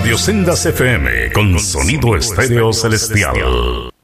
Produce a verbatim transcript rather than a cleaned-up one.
Radio Sendas F M con sonido estéreo celestial.